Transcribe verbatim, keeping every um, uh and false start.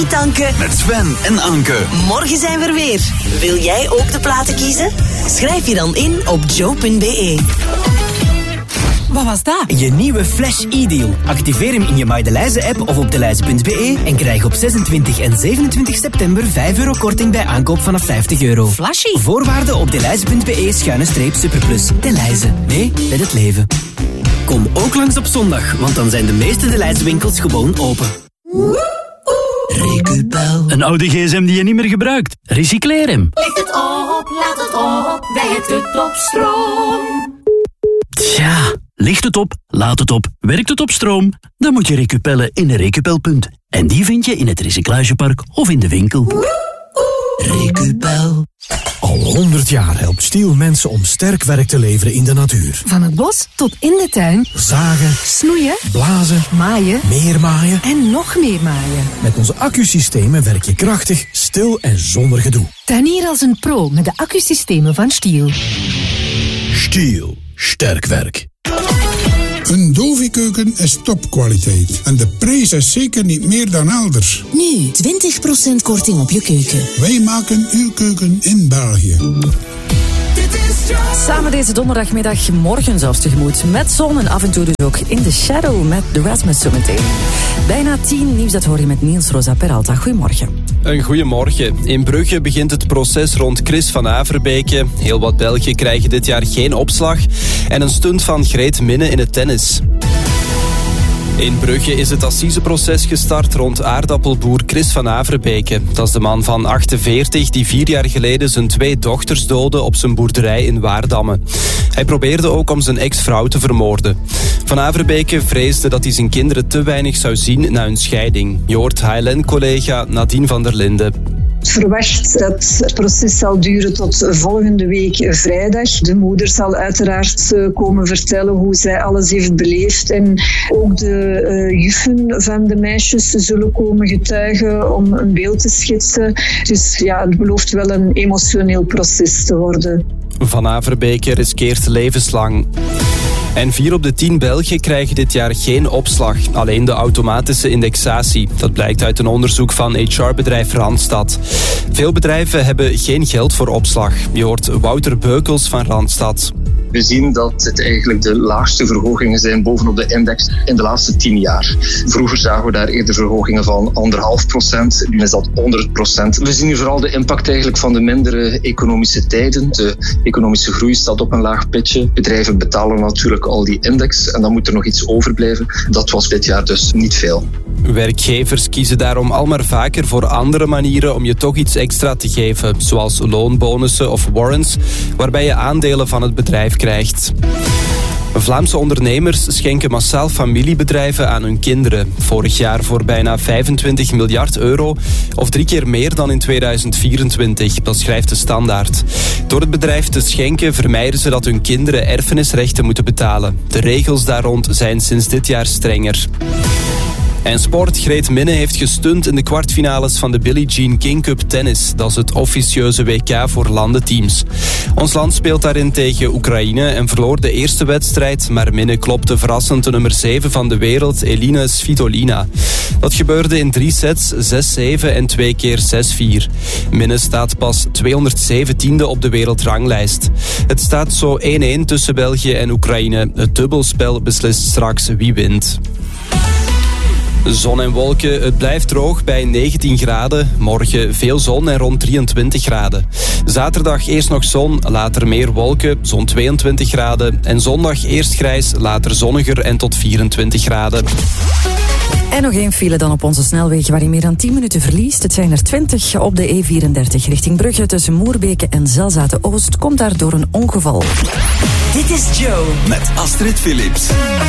Tanken met Sven en Anke. Morgen zijn we er weer. Wil jij ook de platen kiezen? Schrijf je dan in op joe punt be. Wat was dat? Je nieuwe Flash e-deal. Activeer hem in je Maidelijze-app of op delijze punt be en krijg op zesentwintig en zevenentwintig september vijf euro korting bij aankoop vanaf vijftig euro. Flashy. Voorwaarden op delijze punt be schuine streep superplus. Delijze. Nee, met het leven. Kom ook langs op zondag, want dan zijn de meeste Delijze winkels gewoon open. Recupel. Een oude gsm die je niet meer gebruikt. Recycleer hem. Licht het op, laat het op, werkt het op stroom. Tja, ligt het op, laat het op, werkt het op stroom? Dan moet je Recupellen in een Recupelpunt. En die vind je in het recyclagepark of in de winkel. Recupel. Al honderd jaar helpt Stiel mensen om sterk werk te leveren in de natuur. Van het bos tot in de tuin. Zagen, snoeien, blazen, maaien, meer maaien en nog meer maaien. Met onze accusystemen werk je krachtig, stil en zonder gedoe. Tuinier als een pro met de accusystemen van Stiel. Stiel. Sterk werk. Een Dovi-keuken is topkwaliteit. En de prijs is zeker niet meer dan elders. Nu twintig procent korting op je keuken. Wij maken uw keuken in België. Samen deze donderdagmiddag, morgen zelfs tegemoet. Met zon en af en toe dus ook in de shadow met de Rasmus zometeen. Bijna tien nieuws, dat hoor je met Niels Rosa Peralta. Goedemorgen. Een goedemorgen. In Brugge begint het proces rond Chris van Averbeke. Heel wat Belgen krijgen dit jaar geen opslag. En een stunt van Greet Minne in het tennis. In Brugge is het assiseproces gestart rond aardappelboer Chris van Averbeke. Dat is de man van achtenveertig die vier jaar geleden zijn twee dochters doodde op zijn boerderij in Waardamme. Hij probeerde ook om zijn ex-vrouw te vermoorden. Van Averbeke vreesde dat hij zijn kinderen te weinig zou zien na hun scheiding. Je hoort H L N-collega Nadine van der Linden. Ik verwacht dat het proces zal duren tot volgende week vrijdag. De moeder zal uiteraard komen vertellen hoe zij alles heeft beleefd. En ook de uh, juffen van de meisjes zullen komen getuigen om een beeld te schetsen. Dus ja, het belooft wel een emotioneel proces te worden. Van Averbeke riskeert levenslang. En vier op de tien Belgen krijgen dit jaar geen opslag. Alleen de automatische indexatie. Dat blijkt uit een onderzoek van H R-bedrijf Randstad. Veel bedrijven hebben geen geld voor opslag. Je hoort Wouter Beukels van Randstad. We zien dat het eigenlijk de laagste verhogingen zijn bovenop de index in de laatste tien jaar. Vroeger zagen we daar eerder verhogingen van anderhalf procent. Nu is dat honderd procent. We zien hier vooral de impact eigenlijk van de mindere economische tijden. De economische groei staat op een laag pitje. Bedrijven betalen natuurlijk al die index en dan moet er nog iets overblijven. Dat was dit jaar dus niet veel. Werkgevers kiezen daarom al maar vaker voor andere manieren om je toch iets extra te geven, zoals loonbonussen of warrants, waarbij je aandelen van het bedrijf krijgt. Vlaamse ondernemers schenken massaal familiebedrijven aan hun kinderen. Vorig jaar voor bijna vijfentwintig miljard euro, of drie keer meer dan in tweeduizend vierentwintig, dat schrijft de Standaard. Door het bedrijf te schenken vermijden ze dat hun kinderen erfenisrechten moeten betalen. De regels daar rond zijn sinds dit jaar strenger. En sport, Greet Minne heeft gestunt in de kwartfinales van de Billie Jean King Cup Tennis. Dat is het officieuze W K voor landenteams. Ons land speelt daarin tegen Oekraïne en verloor de eerste wedstrijd, maar Minne klopte verrassend de nummer zeven van de wereld, Elina Svitolina. Dat gebeurde in drie sets, zes zeven en twee keer zes vier. Minne staat pas tweehonderdzeventiende op de wereldranglijst. Het staat zo één-één tussen België en Oekraïne. Het dubbelspel beslist straks wie wint. Zon en wolken, het blijft droog bij negentien graden. Morgen veel zon en rond drieëntwintig graden. Zaterdag eerst nog zon, later meer wolken, zo'n tweeëntwintig graden. En zondag eerst grijs, later zonniger en tot vierentwintig graden. En nog één file dan op onze snelwegen waar je meer dan tien minuten verliest. Het zijn er twintig op de E vierendertig richting Brugge tussen Moerbeke en Zelzaten-Oost. Komt daar door een ongeval. Dit is Joe met Astrid Philips.